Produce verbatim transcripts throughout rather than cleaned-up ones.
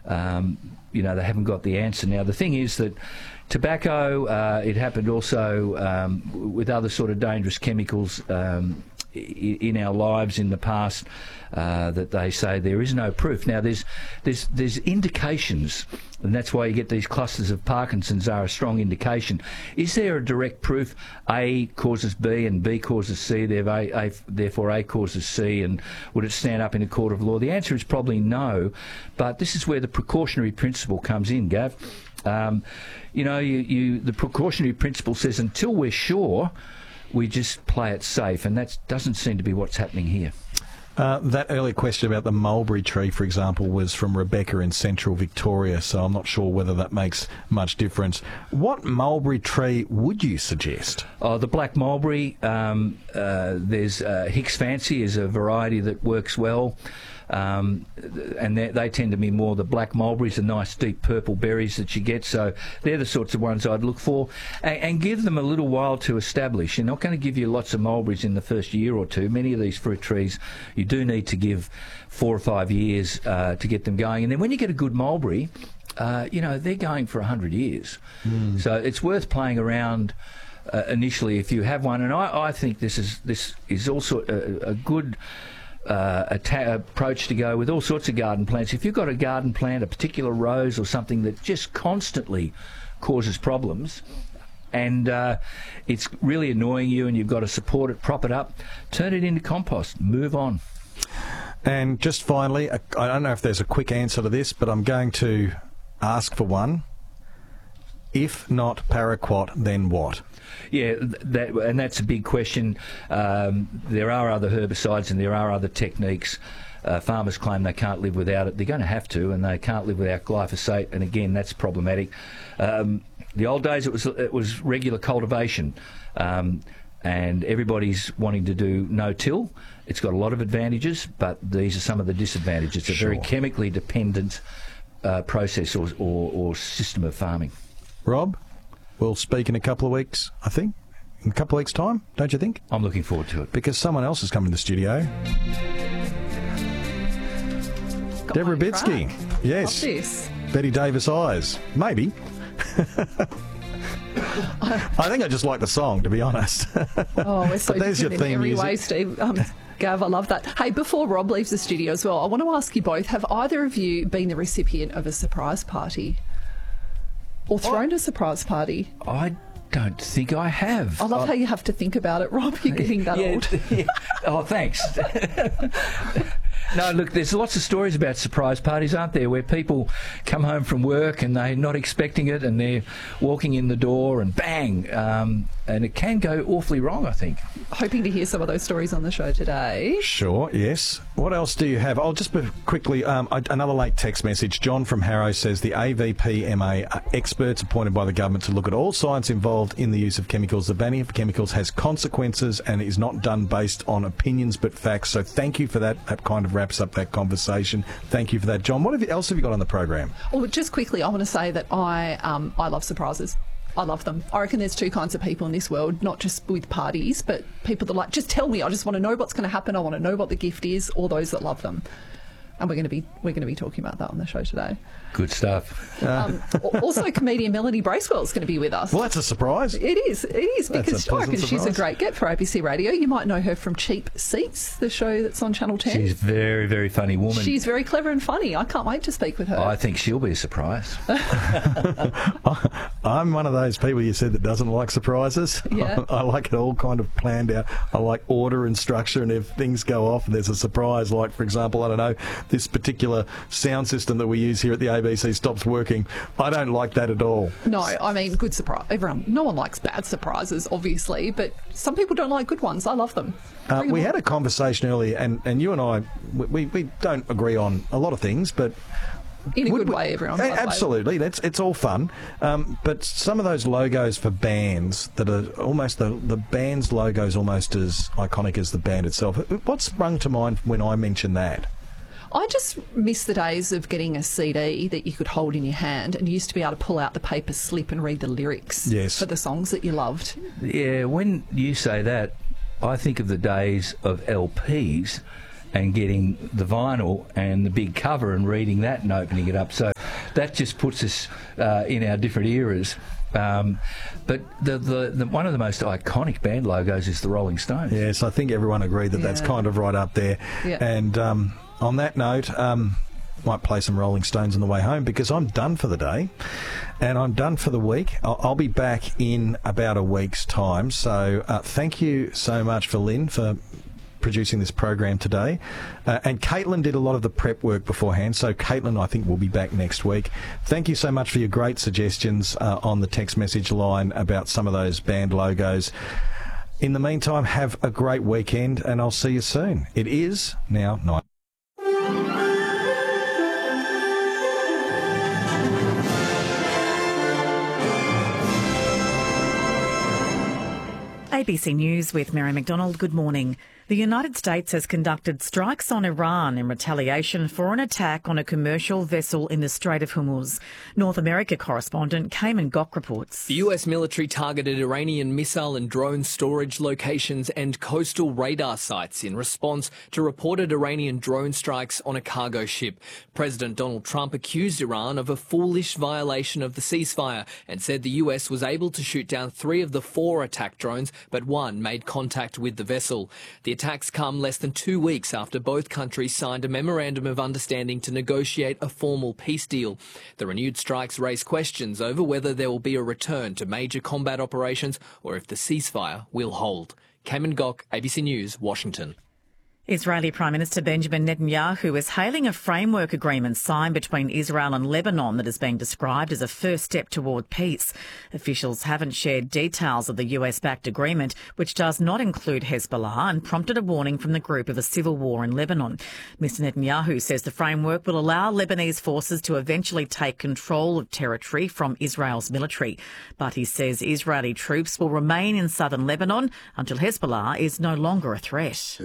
um, you know, they haven't got the answer. Now, the thing is that tobacco, uh, it happened also um, with other sort of dangerous chemicals um, in our lives in the past, uh, that they say there is no proof. Now, there's there's there's indications, and that's why you get these clusters of Parkinson's are a strong indication. Is there a direct proof A causes B and B causes C, therefore A causes C, and would it stand up in a court of law? The answer is probably no, but this is where the precautionary principle comes in, Gav. Um, you know, you, you the precautionary principle says until we're sure, we just play it safe, and that doesn't seem to be what's happening here. Uh, that earlier question about the mulberry tree, for example, was from Rebecca in central Victoria, so I'm not sure whether that makes much difference. What mulberry tree would you suggest? Oh, the black mulberry. Um, uh, there's uh, Hicks Fancy is a variety that works well. Um, and they, they tend to be more the black mulberries, the nice deep purple berries that you get. So they're the sorts of ones I'd look for, and, and give them a little while to establish. You're not going to give you lots of mulberries in the first year or two. Many of these fruit trees, you do need to give four or five years uh, to get them going. And then when you get a good mulberry, uh, you know, they're going for a hundred years. Mm. So it's worth playing around uh, initially if you have one. And I, I think this is this is also a, a good Uh, a ta- approach to go with all sorts of garden plants. If you've got a garden plant, a particular rose or something that just constantly causes problems, and uh, it's really annoying you and you've got to support it, prop it up, turn it into compost, move on. And just finally, I don't know if there's a quick answer to this, but I'm going to ask for one. If not paraquat, then what? Yeah, that, and that's a big question. Um, there are other herbicides and there are other techniques. Uh, farmers claim they can't live without it. They're going to have to, and they can't live without glyphosate. And again, that's problematic. Um, the old days, it was it was regular cultivation, um, and everybody's wanting to do no-till. It's got a lot of advantages, but these are some of the disadvantages. It's a Sure. very chemically dependent uh, process or, or, or system of farming. Rob, we'll speak in a couple of weeks, I think. In a couple of weeks' time, don't you think? I'm looking forward to it. Because someone else has come in the studio. Got Deborah my Bitsky. track. Yes. What's this? Betty Davis Eyes. Maybe. I think I just like the song, to be honest. Oh, we're so But there's your different in theme every music. way, Steve. Um, Gav, I love that. Hey, before Rob leaves the studio as well, I want to ask you both, have either of you been the recipient of a surprise party? Or thrown a surprise party? I don't think I have. I love how you have to think about it, Rob. You're getting that yeah, old. yeah. Oh, thanks. No, look, there's lots of stories about surprise parties, aren't there, where people come home from work and they're not expecting it and they're walking in the door and bang, um, and it can go awfully wrong, I think. Hoping to hear some of those stories on the show today. Sure, yes. What else do you have? I'll just be quickly, um, another late text message. John from Harrow says the A V P M A are experts appointed by the government to look at all science involved in the use of chemicals. The banning of chemicals has consequences and is not done based on opinions but facts. So thank you for that. That kind of wraps up that conversation. Thank you for that, John. What have you, else have you got on the program? Well, just quickly, I want to say that I um, I love surprises. I love them. I reckon there's two kinds of people in this world, not just with parties, but people that like, just tell me, I just want to know what's going to happen, I want to know what the gift is, or those that love them. And we're going to be we're going to be talking about that on the show today. Good stuff. Um, also, comedian Melanie Bracewell is going to be with us. Well, that's a surprise. It is. It is That's because a I reckon pleasant she's a surprise. great get for A B C Radio. You might know her from Cheap Seats, the show that's on Channel ten. She's a very, very funny woman. She's very clever and funny. I can't wait to speak with her. I think she'll be a surprise. I'm one of those people you said that doesn't like surprises. Yeah. I like it all kind of planned out. I like order and structure, and if things go off and there's a surprise, like, for example, I don't know, this particular sound system that we use here at the A B C stops working, I don't like that at all. No, I mean, good surprise. Everyone, no one likes bad surprises, obviously, but some people don't like good ones. I love them. Uh, Bring we them had on. a conversation earlier, and, and you and I, we, we don't agree on a lot of things, but... In a would good we- way, everyone. A- by the way. Absolutely, that's it's all fun. Um, but some of those logos for bands that are almost the the band's logo is almost as iconic as the band itself. What sprung to mind when I mentioned that? I just miss the days of getting a C D that you could hold in your hand and you used to be able to pull out the paper slip and read the lyrics Yes. for the songs that you loved. Yeah, when you say that, I think of the days of L Ps and getting the vinyl and the big cover and reading that and opening it up. So that just puts us uh, in our different eras. Um, but the, the, the one of the most iconic band logos is the Rolling Stones. Yes, I think everyone agreed that Yeah. that's kind of right up there. Yeah. And um, on that note, um, might play some Rolling Stones on the way home because I'm done for the day and I'm done for the week. I'll, I'll be back in about a week's time. So uh, thank you so much for Lynn for producing this program today. Uh, and Caitlin did a lot of the prep work beforehand, so Caitlin, I think, will be back next week. Thank you so much for your great suggestions uh, on the text message line about some of those band logos. In the meantime, have a great weekend, and I'll see you soon. It is now night. A B C News with Mary McDonald. Good morning. The United States has conducted strikes on Iran in retaliation for an attack on a commercial vessel in the Strait of Hormuz. North America correspondent Cayman Gok reports. The U S military targeted Iranian missile and drone storage locations and coastal radar sites in response to reported Iranian drone strikes on a cargo ship. President Donald Trump accused Iran of a foolish violation of the ceasefire and said the U S was able to shoot down three of the four attack drones, but one made contact with the vessel. The attacks come less than two weeks after both countries signed a memorandum of understanding to negotiate a formal peace deal. The renewed strikes raise questions over whether there will be a return to major combat operations or if the ceasefire will hold. Cayman Gok, A B C News, Washington. Israeli Prime Minister Benjamin Netanyahu is hailing a framework agreement signed between Israel and Lebanon that is being described as a first step toward peace. Officials haven't shared details of the U S-backed agreement, which does not include Hezbollah, and prompted a warning from the group of a civil war in Lebanon. Mister Netanyahu says the framework will allow Lebanese forces to eventually take control of territory from Israel's military. But he says Israeli troops will remain in southern Lebanon until Hezbollah is no longer a threat.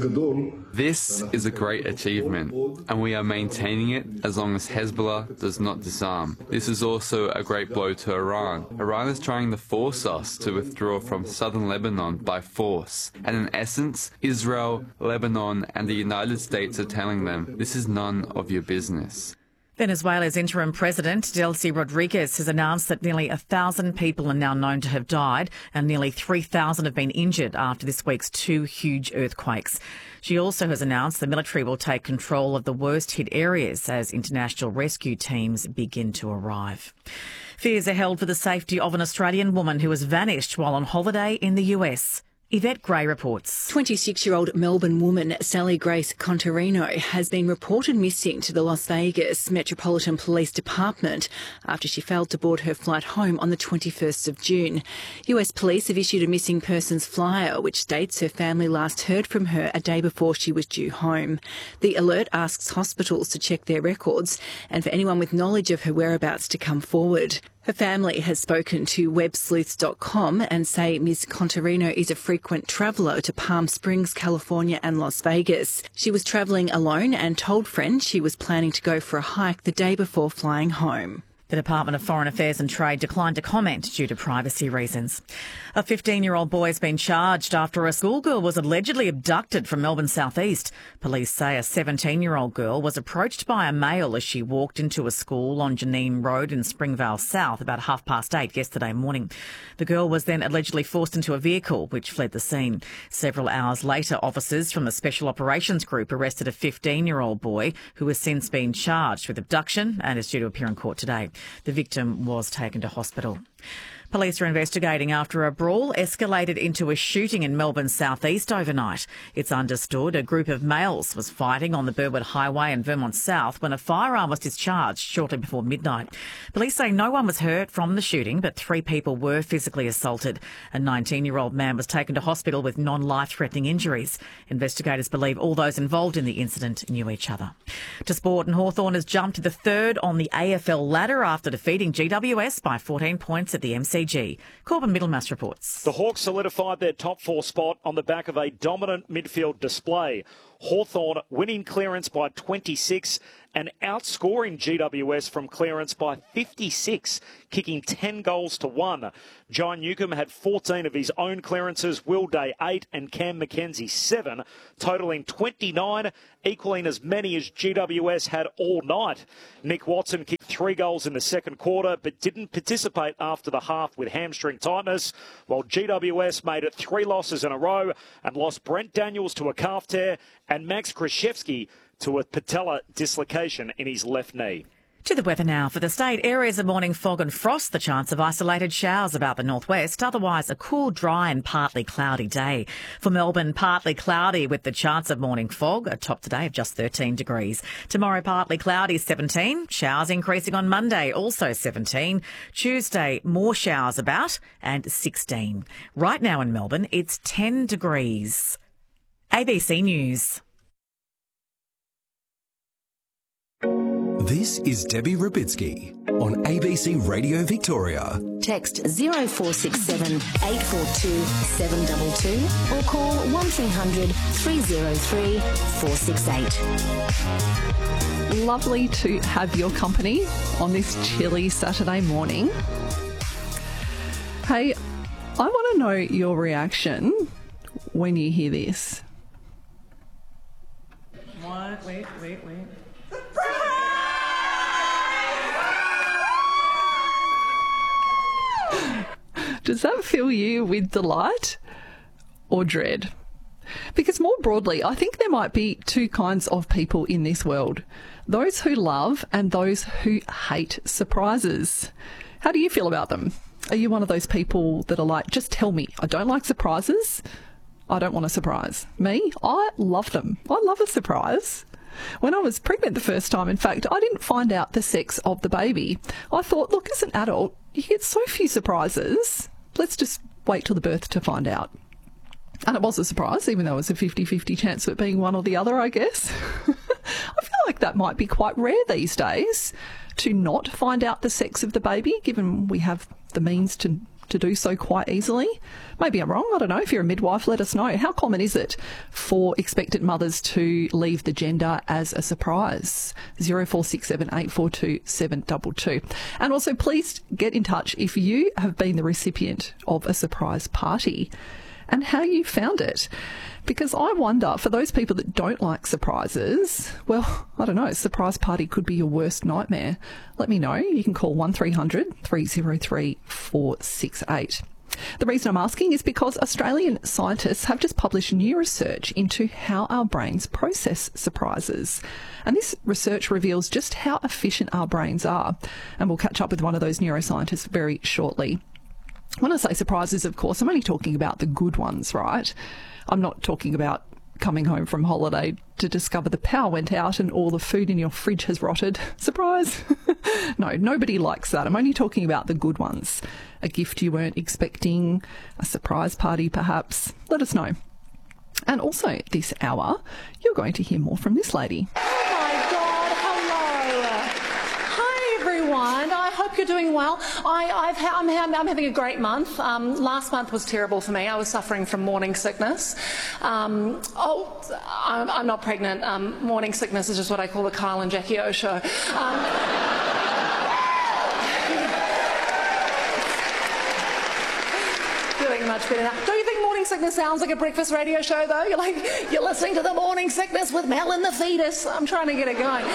This is a great achievement, and we are maintaining it as long as Hezbollah does not disarm. This is also a great blow to Iran. Iran is trying to force us to withdraw from southern Lebanon by force. And in essence, Israel, Lebanon, and the United States are telling them, this is none of your business. Venezuela's interim president, Delcy Rodriguez, has announced that nearly a thousand people are now known to have died and nearly three thousand have been injured after this week's two huge earthquakes. She also has announced the military will take control of the worst hit areas as international rescue teams begin to arrive. Fears are held for the safety of an Australian woman who has vanished while on holiday in the U S. Yvette Gray reports. twenty-six-year-old Melbourne woman Sally Grace Contarino has been reported missing to the Las Vegas Metropolitan Police Department after she failed to board her flight home on the twenty-first of June. U S police have issued a missing persons flyer which states her family last heard from her a day before she was due home. The alert asks hospitals to check their records and for anyone with knowledge of her whereabouts to come forward. Her family has spoken to web sleuths dot com and say Miz Contarino is a frequent traveller to Palm Springs, California and Las Vegas. She was travelling alone and told friends she was planning to go for a hike the day before flying home. The Department of Foreign Affairs and Trade declined to comment due to privacy reasons. A fifteen-year-old boy has been charged after a schoolgirl was allegedly abducted from Melbourne's southeast. Police say a seventeen-year-old girl was approached by a male as she walked into a school on Janine Road in Springvale South about half past eight yesterday morning. The girl was then allegedly forced into a vehicle which fled the scene. Several hours later, officers from the Special Operations Group arrested a fifteen-year-old boy who has since been charged with abduction and is due to appear in court today. The victim was taken to hospital. Police are investigating after a brawl escalated into a shooting in Melbourne's southeast overnight. It's understood a group of males was fighting on the Burwood Highway in Vermont South when a firearm was discharged shortly before midnight. Police say no one was hurt from the shooting, but three people were physically assaulted. A nineteen-year-old man was taken to hospital with non-life-threatening injuries. Investigators believe all those involved in the incident knew each other. To sport, and Hawthorn has jumped to the third on the A F L ladder after defeating G W S by fourteen points at the M C G. Corbin Middlemass reports. The Hawks solidified their top four spot on the back of a dominant midfield display. Hawthorn winning clearance by twenty-six and outscoring G W S from clearance by fifty-six, kicking ten goals to one. John Newcomb had fourteen of his own clearances, Will Day eight and Cam McKenzie seven, totalling twenty-nine, equaling as many as G W S had all night. Nick Watson kicked three three goals in the second quarter, but didn't participate after the half with hamstring tightness, while G W S made it three losses in a row and lost Brent Daniels to a calf tear and Max Krzyzewski to a patella dislocation in his left knee. To the weather now. For the state, areas of morning fog and frost, the chance of isolated showers about the northwest. Otherwise, a cool, dry and partly cloudy day. For Melbourne, partly cloudy with the chance of morning fog, a top today of just thirteen degrees. Tomorrow, partly cloudy, seventeen. Showers increasing on Monday, also seventeen. Tuesday, more showers about and sixteen. Right now in Melbourne, it's ten degrees. A B C News. This is Debbie Rubitsky on A B C Radio Victoria. Text zero four six seven eight four two seven two two or call one three hundred three oh three four six eight. Lovely to have your company on this chilly Saturday morning. Hey, I want to know your reaction when you hear this. What? Wait, wait, wait. Does that fill you with delight or dread? Because more broadly, I think there might be two kinds of people in this world. Those who love and those who hate surprises. How do you feel about them? Are you one of those people that are like, just tell me, I don't like surprises, I don't want a surprise? Me, I love them. I love a surprise. When I was pregnant the first time, in fact, I didn't find out the sex of the baby. I thought, look, as an adult, you get so few surprises. Let's just wait till the birth to find out. And it was a surprise, even though it was a fifty-fifty chance of it being one or the other, I guess. I feel like that might be quite rare these days, to not find out the sex of the baby, given we have the means to to do so quite easily. Maybe I'm wrong, I don't know. If you're a midwife, let us know. How common is it for expectant mothers to leave the gender as a surprise? zero four six seven eight four two seven two two. And also, please get in touch if you have been the recipient of a surprise party and how you found it. Because I wonder, for those people that don't like surprises, well, I don't know, a surprise party could be your worst nightmare. Let me know. You can call one three hundred three oh three four six eight. The reason I'm asking is because Australian scientists have just published new research into how our brains process surprises. And this research reveals just how efficient our brains are. And we'll catch up with one of those neuroscientists very shortly. When I say surprises, of course, I'm only talking about the good ones, right? I'm not talking about coming home from holiday to discover the power went out and all the food in your fridge has rotted. Surprise! No, nobody likes that. I'm only talking about the good ones. A gift you weren't expecting, a surprise party perhaps. Let us know. And also this hour, you're going to hear more from this lady. Oh my God, hello. Hi everyone, I hope you're doing well. I, I've ha- I'm, ha- I'm having a great month. Um, last month was terrible for me. I was suffering from morning sickness. Um, oh, I'm, I'm not pregnant. Um, morning sickness is just what I call the Kyle and Jackie O show. Um, Doing much better now. Don't you think morning sickness sounds like a breakfast radio show, though? You're like, you're listening to the morning sickness with Mel and the fetus. I'm trying to get it going.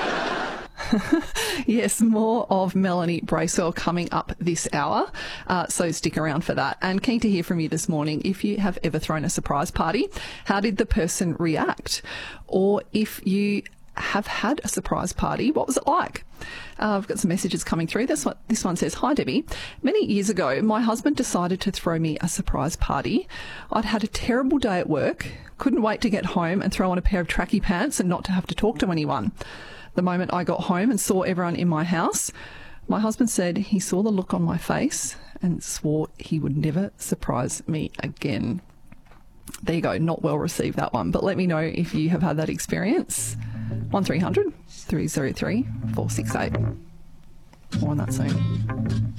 Yes, more of Melanie Bracewell coming up this hour, uh, so stick around for that. And keen to hear from you this morning if you have ever thrown a surprise party. How did the person react? Or if you have had a surprise party, what was it like? Uh, I've got some messages coming through. This one, this one says, "Hi Debbie, many years ago my husband decided to throw me a surprise party. I'd had a terrible day at work, couldn't wait to get home and throw on a pair of tracky pants and not to have to talk to anyone. The moment I got home and saw everyone in my house, my husband said he saw the look on my face and swore he would never surprise me again." There you go, not well received that one, but let me know if you have had that experience. one three hundred three oh three four six eight. More on that soon.